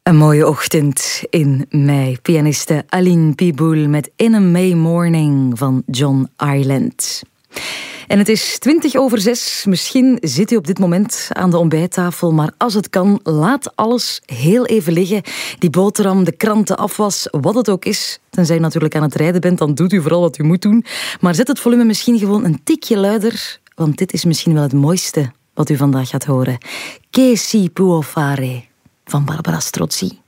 Een mooie ochtend in mei. Pianiste Aline Piboul met In a May Morning van John Ireland. En het is 6:20. Misschien zit u op dit moment aan de ontbijttafel, maar als het kan, laat alles heel even liggen. Die boterham, de krant, de afwas, wat het ook is. Tenzij je natuurlijk aan het rijden bent, dan doet u vooral wat u moet doen. Maar zet het volume misschien gewoon een tikje luider, want dit is misschien wel het mooiste wat u vandaag gaat horen. Che si può fare van Barbara Strozzi.